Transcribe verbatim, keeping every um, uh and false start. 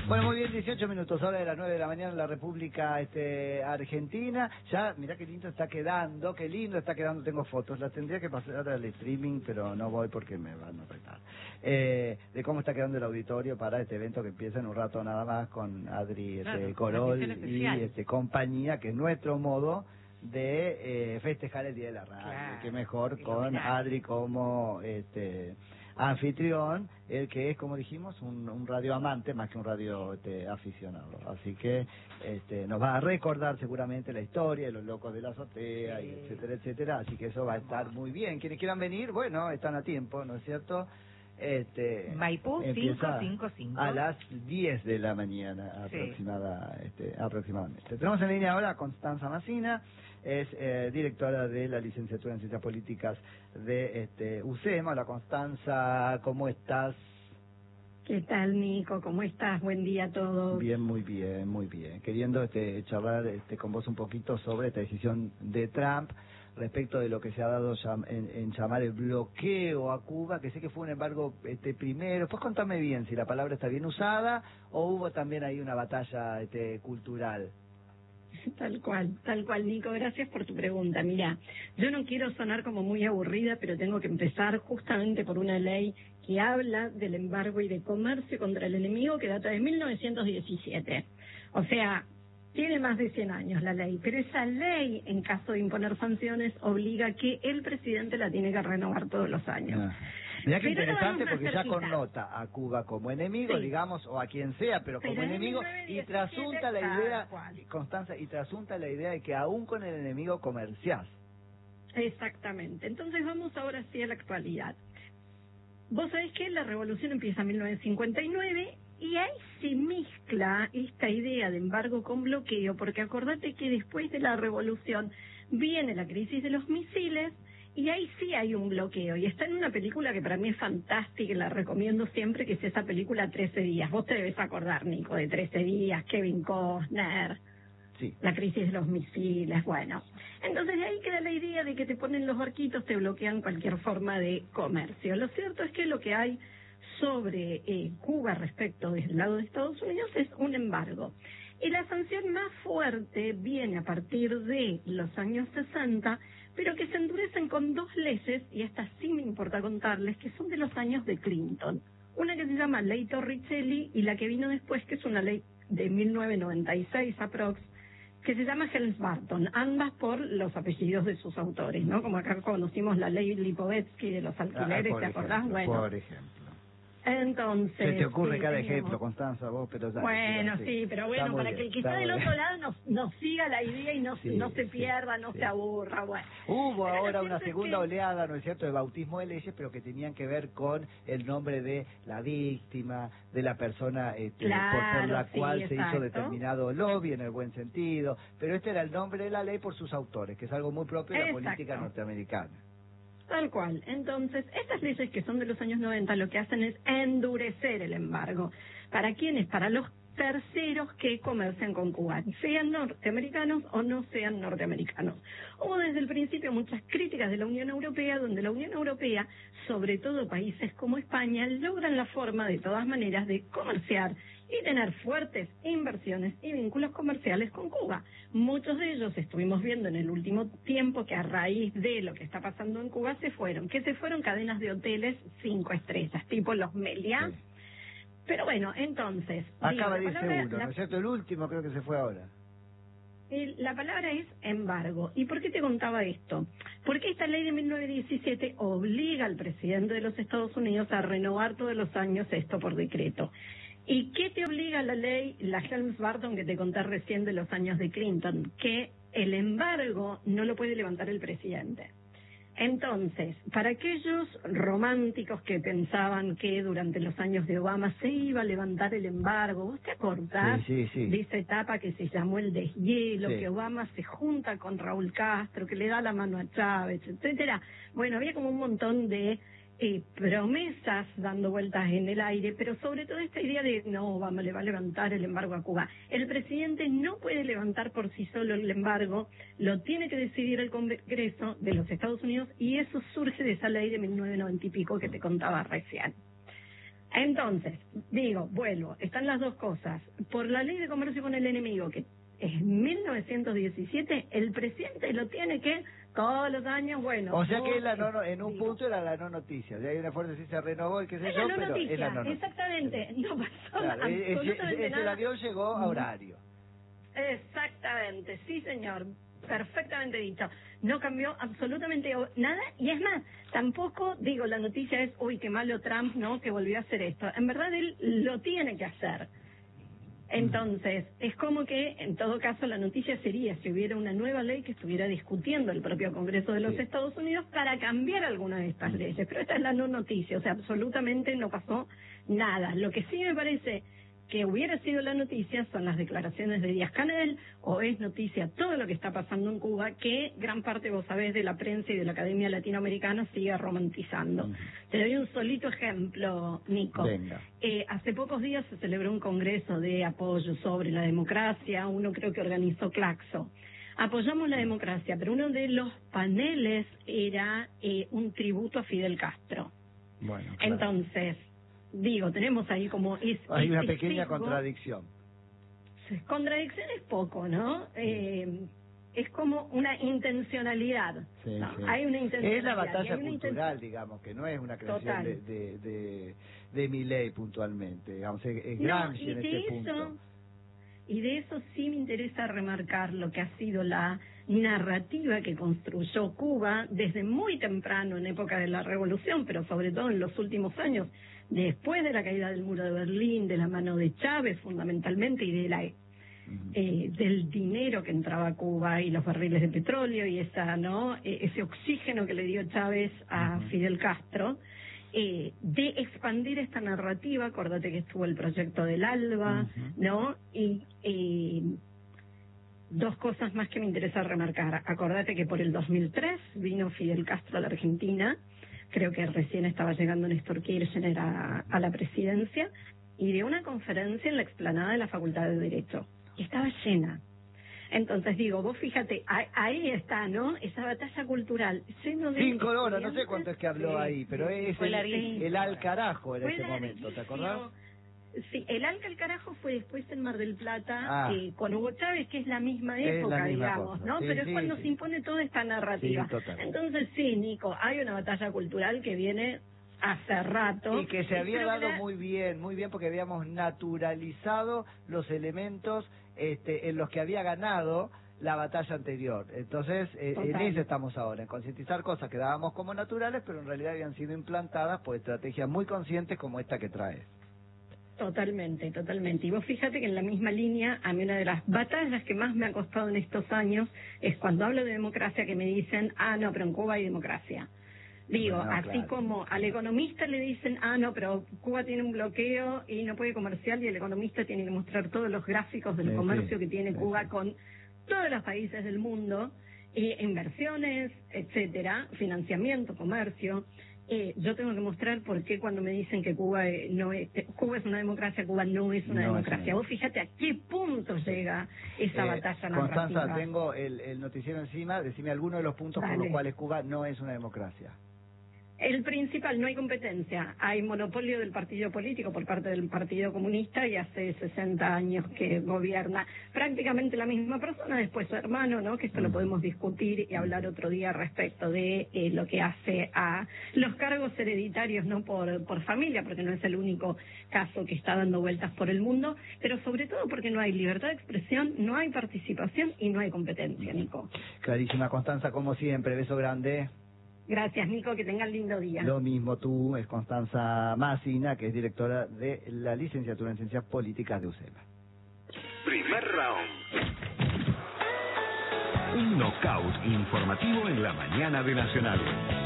Bueno, muy bien, dieciocho minutos, hora de las nueve de la mañana en la República este, Argentina. Ya, mirá qué lindo está quedando, qué lindo está quedando, tengo fotos. Las tendría que pasar al streaming, pero no voy porque me van a retar. Eh, de cómo está quedando el auditorio para este evento que empieza en un rato nada más con Adri este, claro, Corol y este, compañía, que es nuestro modo de eh, festejar el Día de la Radio. Claro, Qué mejor con Adri como este anfitrión, el que es, como dijimos, un, un radio amante más que un radio este, aficionado. Así que este, nos va a recordar seguramente la historia de los locos de la azotea, sí, y etcétera, etcétera. Así que eso va a estar muy bien. Quienes quieran venir, bueno, están a tiempo, ¿no es cierto? Este, Maipú cinco cinco cinco a las diez de la mañana aproximada, sí. este, aproximadamente. Tenemos en línea ahora a Constanza Massina, es eh, directora de la licenciatura en Ciencias Políticas de este, U C E M. Hola Constanza, ¿cómo estás? ¿Qué tal, Nico? ¿Cómo estás? Buen día a todos. Bien, muy bien, muy bien. Queriendo este, charlar este, con vos un poquito sobre esta decisión de Trump respecto de lo que se ha dado en, en llamar el bloqueo a Cuba, que sé que fue un embargo este, primero. Pues contame bien si la palabra está bien usada o hubo también ahí una batalla este, cultural. Tal cual, tal cual, Nico. Gracias por tu pregunta. Mira, yo no quiero sonar como muy aburrida, pero tengo que empezar justamente por una ley que habla del embargo y de comercio contra el enemigo que data de mil novecientos diecisiete. O sea, tiene más de cien años la ley, pero esa ley, en caso de imponer sanciones, obliga que el presidente la tiene que renovar todos los años. Ah. Mirá que pero interesante, porque cerquita. Ya connota a Cuba como enemigo, sí, digamos, o a quien sea, pero, pero como enemigo, y trasunta la idea, Constanza, y trasunta la idea de que aún con el enemigo comerciás. Exactamente. Entonces vamos ahora sí a la actualidad. Vos sabés que la revolución empieza en mil novecientos cincuenta y nueve y ahí se mezcla esta idea de embargo con bloqueo, porque acordate que después de la revolución viene la crisis de los misiles y ahí sí hay un bloqueo. Y está en una película que para mí es fantástica y la recomiendo siempre, que es esa película trece días. Vos te debes acordar, Nico, de trece días, Kevin Costner. Sí. La crisis de los misiles, bueno. Entonces de ahí queda la idea de que te ponen los barquitos, te bloquean cualquier forma de comercio. Lo cierto es que lo que hay sobre eh, Cuba respecto del lado de Estados Unidos es un embargo. Y la sanción más fuerte viene a partir de los años sesenta, pero que se endurecen con dos leyes, y estas sí me importa contarles, que son de los años de Clinton. Una que se llama Ley Torricelli y la que vino después, que es una ley de mil novecientos noventa y seis aprox, que se llama Helms-Burton, ambas por los apellidos de sus autores, ¿no? Como acá conocimos la ley Lipovetsky de los alquileres, ah, ¿te acordás? Ejemplo, bueno, por ejemplo. Entonces... Se te ocurre sí, cada teníamos... ejemplo, Constanza, vos, pero... Ya, bueno, sí, sí, pero bueno, para bien, que el que está, está del otro lado nos, nos siga la idea y no, sí, no se pierda, sí, no sí. se aburra, bueno. Hubo pero ahora una segunda que... oleada, ¿no es cierto?, de bautismo de leyes, pero que tenían que ver con el nombre de la víctima, de la persona este, claro, por, por la sí, cual exacto. se hizo determinado lobby, en el buen sentido, pero este era el nombre de la ley por sus autores, que es algo muy propio de la exacto. política norteamericana. Tal cual. Entonces, estas leyes que son de los años noventa lo que hacen es endurecer el embargo. ¿Para quiénes? Para los terceros que comercian con Cuba, sean norteamericanos o no sean norteamericanos. Hubo desde el principio muchas críticas de la Unión Europea, donde la Unión Europea, sobre todo países como España, logran la forma de todas maneras de comerciar y tener fuertes inversiones y vínculos comerciales con Cuba. Muchos de ellos estuvimos viendo en el último tiempo que a raíz de lo que está pasando en Cuba se fueron, que se fueron cadenas de hoteles cinco estrellas, tipo los Meliá. Sí. Pero bueno, entonces... Acaba de irse uno, ¿no es cierto? El último creo que se fue ahora. La palabra es embargo. ¿Y por qué te contaba esto? Porque esta ley de mil novecientos diecisiete obliga al presidente de los Estados Unidos a renovar todos los años esto por decreto. ¿Y qué te obliga la ley, la Helms-Burton que te conté recién de los años de Clinton? Que el embargo no lo puede levantar el presidente. Entonces, para aquellos románticos que pensaban que durante los años de Obama se iba a levantar el embargo, ¿vos te acordás sí, sí, sí. de esa etapa que se llamó el deshielo, sí. que Obama se junta con Raúl Castro, que le da la mano a Chávez, etcétera? Bueno, había como un montón de eh, promesas dando vueltas en el aire, pero sobre todo esta idea de no, Obama le va a levantar el embargo a Cuba. El presidente no puede levantar por sí solo el embargo, lo tiene que decidir el Congreso de los Estados Unidos y eso surge de esa ley de mil novecientos noventa y pico que te contaba recién. Entonces, digo, vuelvo, están las dos cosas. Por la ley de comercio con el enemigo, que es mil novecientos diecisiete, el presidente lo tiene que todos los años, bueno... O sea que la no, en un digo, punto era la no noticia, de ahí una fuerza sí se renovó y qué sé es yo, la no pero noticia, es la no noticia. Exactamente, no pasó claro, absolutamente es, nada. El avión llegó a horario. Exactamente, sí señor, perfectamente dicho. No cambió absolutamente nada, y es más, tampoco, digo, la noticia es, uy, qué malo Trump, ¿no?, que volvió a hacer esto. En verdad él lo tiene que hacer. Entonces, es como que, en todo caso, la noticia sería si hubiera una nueva ley que estuviera discutiendo el propio Congreso de los sí. Estados Unidos para cambiar alguna de estas leyes. Pero esta es la no noticia, o sea, absolutamente no pasó nada. Lo que sí me parece que hubiera sido la noticia son las declaraciones de Díaz-Canel, o es noticia todo lo que está pasando en Cuba, que gran parte, vos sabés, de la prensa y de la Academia Latinoamericana sigue romantizando. Uh-huh. Te doy un solito ejemplo, Nico. Venga. Eh, hace pocos días se celebró un congreso de apoyo sobre la democracia, uno creo que organizó Claxo. Apoyamos la democracia, pero uno de los paneles era eh, un tributo a Fidel Castro. Bueno, claro. Entonces... Digo, tenemos ahí como... Es, Hay una es pequeña sesgo. Contradicción. Contradicción es poco, ¿no? Eh, es como una intencionalidad. Sí, no, sí. Hay una intencionalidad. Es la batalla cultural, inten... digamos, que no es una creación de, de, de, de Milei puntualmente. Digamos, es Gramsci no, en este eso, punto. Y de eso sí me interesa remarcar lo que ha sido la narrativa que construyó Cuba desde muy temprano, en época de la Revolución, pero sobre todo en los últimos años, después de la caída del muro de Berlín, de la mano de Chávez fundamentalmente, y de la eh, del dinero que entraba a Cuba y los barriles de petróleo y esa no eh, ese oxígeno que le dio Chávez a uh-huh. Fidel Castro, eh, de expandir esta narrativa. Acordate que estuvo el proyecto del ALBA, uh-huh. ¿no? Y eh, dos cosas más que me interesa remarcar. Acordate que por el dos mil tres vino Fidel Castro a la Argentina, creo que recién estaba llegando Néstor Kirchner a, a la presidencia, y dio una conferencia en la explanada de la Facultad de Derecho. Y estaba llena. Entonces digo, vos fíjate, ahí, ahí está, ¿no? Esa batalla cultural. Lleno de Cinco horas, no sé cuánto es que habló sí, ahí, pero sí, es el, el al carajo en fue ese momento, ¿te acordás? Sí, el Alca al carajo fue después en Mar del Plata, ah, eh, con Hugo Chávez, que es la misma época, la misma digamos, cosa. ¿no? Sí, Pero sí, es cuando sí. se impone toda esta narrativa. Sí, entonces sí, Nico, hay una batalla cultural que viene hace rato. Y que se había dado la... muy bien, muy bien, porque habíamos naturalizado los elementos este, en los que había ganado la batalla anterior. Entonces, eh, en eso estamos ahora, en concientizar cosas que dábamos como naturales, pero en realidad habían sido implantadas por estrategias muy conscientes como esta que traes. Totalmente, totalmente. Y vos fíjate que en la misma línea, a mí una de las batallas que más me ha costado en estos años es cuando hablo de democracia, que me dicen, ah, no, pero en Cuba hay democracia. Digo, bueno, así claro. como al economista le dicen, ah, no, pero Cuba tiene un bloqueo y no puede comerciar, y el economista tiene que mostrar todos los gráficos del sí, comercio sí, que tiene sí, Cuba sí. con todos los países del mundo, eh, inversiones, etcétera, financiamiento, comercio. Eh, yo tengo que mostrar por qué cuando me dicen que Cuba eh, no es, Cuba es una democracia, Cuba no es una no democracia. Es una... Vos fíjate a qué punto llega esa eh, batalla narrativa. Constanza, tengo el, el noticiero encima, decime algunos de los puntos Dale. por los cuales Cuba no es una democracia. El principal, no hay competencia. Hay monopolio del partido político por parte del Partido Comunista, y hace sesenta años que gobierna prácticamente la misma persona, después su hermano, ¿no? Que esto lo podemos discutir y hablar otro día respecto de eh, lo que hace a los cargos hereditarios, no por, por familia, porque no es el único caso que está dando vueltas por el mundo, pero sobre todo porque no hay libertad de expresión, no hay participación y no hay competencia, Nico. Clarísima, Constanza, como siempre. Beso grande. Gracias, Nico, que tengan lindo día. Lo mismo tú, es Constanza Massina, que es directora de la licenciatura en Ciencias Políticas de U C E M A. Primer round. Un knockout informativo en la mañana de Nacional.